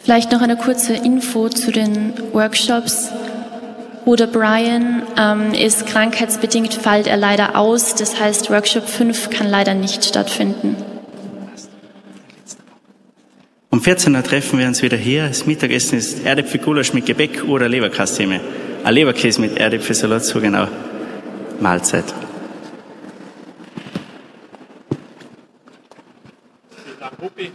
Vielleicht noch eine kurze Info zu den Workshops. Bruder Brian ist krankheitsbedingt, fällt er leider aus. Das heißt, Workshop 5 kann leider nicht stattfinden. Um 14 Uhr treffen wir uns wieder hier. Das Mittagessen ist Erdäpfelgulasch mit Gebäck oder Leberkastime. Ein Leberkäse mit Erdäpfelsalat, so genau. Mahlzeit. Vielen Dank, Huppi.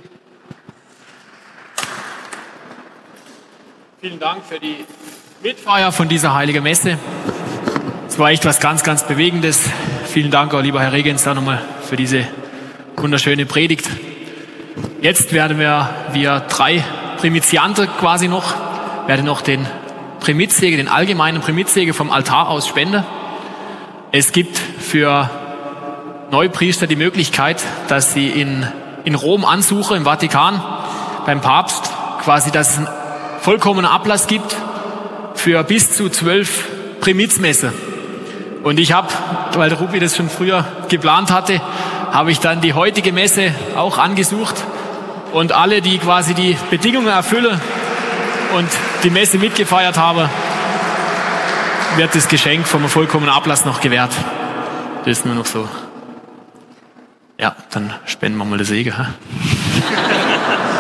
Vielen Dank für die Mitfeier von dieser heiligen Messe. Es war echt was ganz, ganz Bewegendes. Vielen Dank auch, lieber Herr Regens, auch nochmal für diese wunderschöne Predigt. Jetzt werden wir 3 Primizianten quasi werden noch den Primitzsegen, den allgemeinen Primitzsegen vom Altar aus spenden. Es gibt für Neupriester die Möglichkeit, dass sie in Rom ansuchen, im Vatikan, beim Papst, quasi, dass es einen vollkommenen Ablass gibt für bis zu 12 Primizmesse. Und ich habe, weil der Rupi das schon früher geplant hatte, habe ich dann die heutige Messe auch angesucht. Und alle, die quasi die Bedingungen erfüllen und die Messe mitgefeiert haben, wird das Geschenk vom vollkommenen Ablass noch gewährt. Das ist nur noch so. Ja, dann spenden wir mal den Segen.